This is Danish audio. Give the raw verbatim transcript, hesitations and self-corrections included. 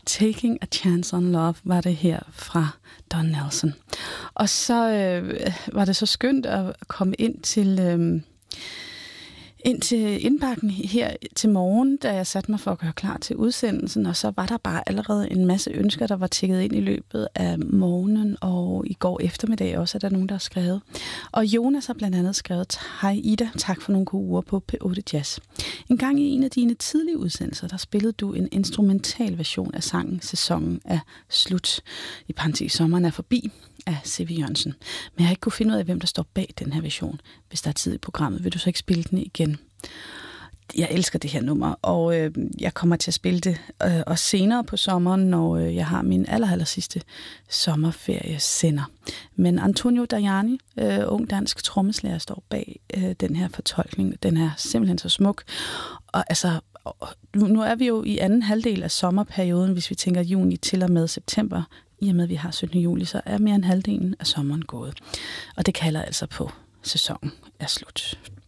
Taking a Chance on Love var det her fra Don Nelson. Og så øh, var det så skønt at komme ind til... Øh, ind til indbakken her til morgen, da jeg satte mig for at gøre klar til udsendelsen, og så var der bare allerede en masse ønsker, der var tikket ind i løbet af morgenen, og i går eftermiddag også er der nogen, der har skrevet. Og Jonas har blandt andet skrevet: Hej Ida, tak for nogle gode uger på P otte Jazz. En gang i en af dine tidlige udsendelser, der spillede du en instrumental version af sangen Sæsonen er slut. I parentes sommeren er forbi af C V Jørgensen. Men jeg har ikke kunne finde ud af, hvem der står bag den her version. Hvis der er tid i programmet, vil du så ikke spille den igen? Jeg elsker det her nummer, og øh, jeg kommer til at spille det øh, også senere på sommeren, når øh, jeg har min aller, aller sidste sommerferiesender. Men Antonio Dajani, øh, ung dansk trommeslager, står bag øh, den her fortolkning. Den er simpelthen så smuk. Og altså, nu er vi jo i anden halvdel af sommerperioden, hvis vi tænker juni til og med september. I og med, at vi har syttende juli, så er mere end halvdelen af sommeren gået. Og det kalder altså på, sæsonen er slut.